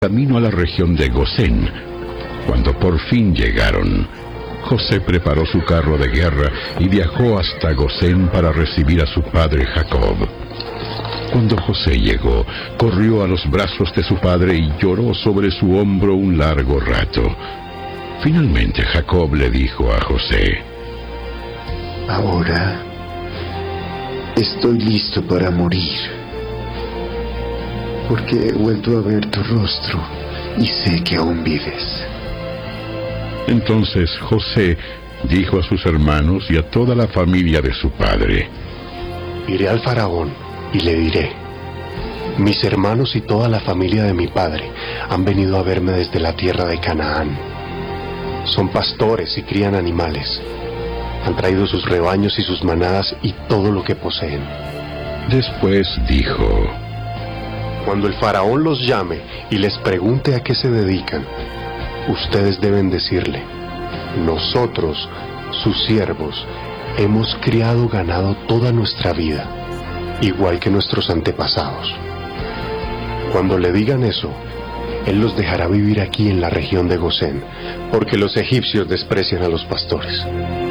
camino a la región de Gosén. Cuando por fin llegaron, José preparó su carro de guerra y viajó hasta Gosén para recibir a su padre Jacob. Cuando José llegó, corrió a los brazos de su padre y lloró sobre su hombro un largo rato. Finalmente Jacob le dijo a José: Ahora estoy listo para morir, porque he vuelto a ver tu rostro y sé que aún vives. Entonces José dijo a sus hermanos y a toda la familia de su padre: Iré al faraón y le diré: mis hermanos y toda la familia de mi padre han venido a verme desde la tierra de Canaán. Son pastores y crían animales. Han traído sus rebaños y sus manadas y todo lo que poseen. Después dijo: Cuando el faraón los llame y les pregunte a qué se dedican, ustedes deben decirle: nosotros, sus siervos, hemos criado ganado toda nuestra vida, igual que nuestros antepasados. Cuando le digan eso, él los dejará vivir aquí en la región de Gosén, porque los egipcios desprecian a los pastores.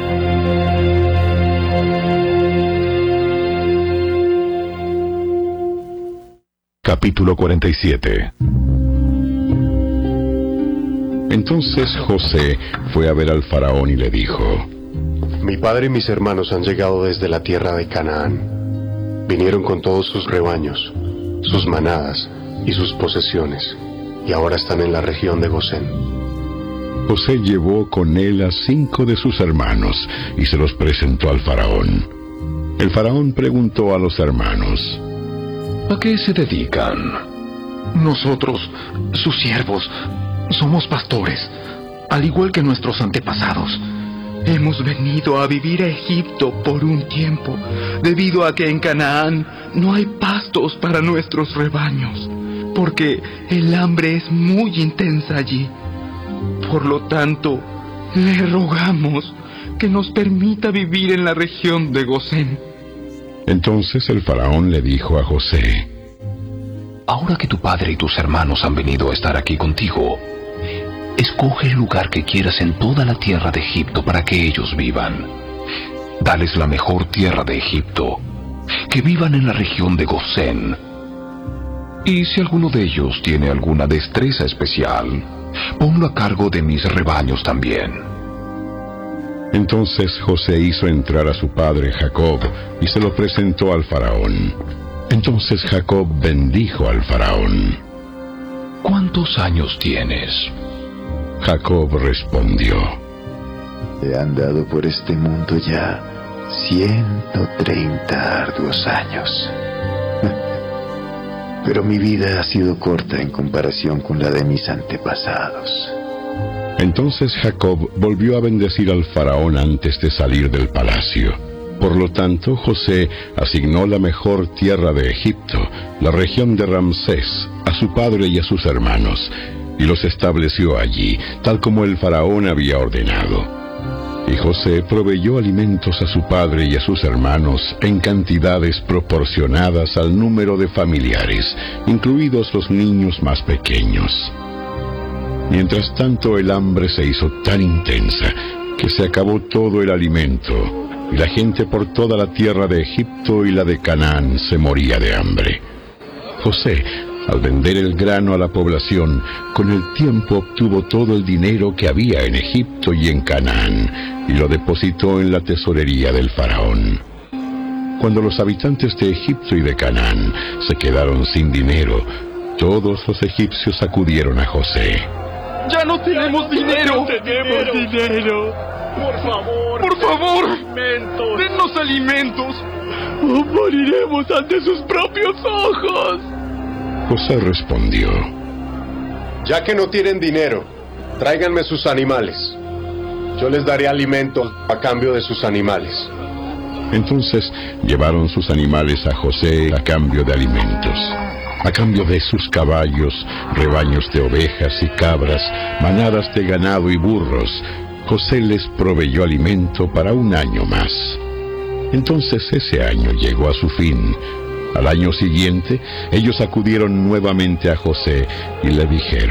Capítulo 47. Entonces José fue a ver al faraón y le dijo: mi padre y mis hermanos han llegado desde la tierra de Canaán. Vinieron con todos sus rebaños, sus manadas y sus posesiones, y ahora están en la región de Gosén. José llevó con él a 5 de sus hermanos y se los presentó al faraón. El faraón preguntó a los hermanos: ¿a qué se dedican? Nosotros, sus siervos, somos pastores, al igual que nuestros antepasados. Hemos venido a vivir a Egipto por un tiempo, debido a que en Canaán no hay pastos para nuestros rebaños, porque el hambre es muy intensa allí. Por lo tanto, le rogamos que nos permita vivir en la región de Gosén. Entonces el faraón le dijo a José: ahora que tu padre y tus hermanos han venido a estar aquí contigo, escoge el lugar que quieras en toda la tierra de Egipto para que ellos vivan. Dales la mejor tierra de Egipto, que vivan en la región de Gosén. Y si alguno de ellos tiene alguna destreza especial, ponlo a cargo de mis rebaños también. Entonces José hizo entrar a su padre Jacob y se lo presentó al faraón. Entonces Jacob bendijo al faraón. ¿Cuántos años tienes? Jacob respondió: He andado por este mundo ya 130 arduos años. Pero mi vida ha sido corta en comparación con la de mis antepasados. Entonces Jacob volvió a bendecir al faraón antes de salir del palacio. Por lo tanto, José asignó la mejor tierra de Egipto, la región de Ramsés, a su padre y a sus hermanos, y los estableció allí, tal como el faraón había ordenado. Y José proveyó alimentos a su padre y a sus hermanos en cantidades proporcionadas al número de familiares, incluidos los niños más pequeños. Mientras tanto, el hambre se hizo tan intensa que se acabó todo el alimento, y la gente por toda la tierra de Egipto y la de Canaán se moría de hambre. José, al vender el grano a la población, con el tiempo obtuvo todo el dinero que había en Egipto y en Canaán, y lo depositó en la tesorería del faraón. Cuando los habitantes de Egipto y de Canaán se quedaron sin dinero, todos los egipcios acudieron a José. ¡Ya no tenemos dinero! Por favor, alimentos. ¡Dennos alimentos! ¡O moriremos ante sus propios ojos! José respondió: ya que no tienen dinero, tráiganme sus animales. Yo les daré alimento a cambio de sus animales. Entonces llevaron sus animales a José a cambio de alimentos. A cambio de sus caballos, rebaños de ovejas y cabras, manadas de ganado y burros, José les proveyó alimento para un año más. Entonces ese año llegó a su fin, Al año siguiente, ellos acudieron nuevamente a José y le dijeron: